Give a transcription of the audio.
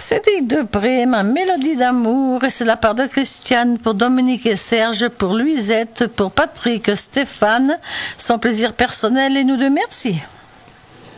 C'était Depré, ma mélodie d'amour, et c'est la part de Christiane pour Dominique et Serge, pour Louisette, pour Patrick, Stéphane, son plaisir personnel et nous deux merci.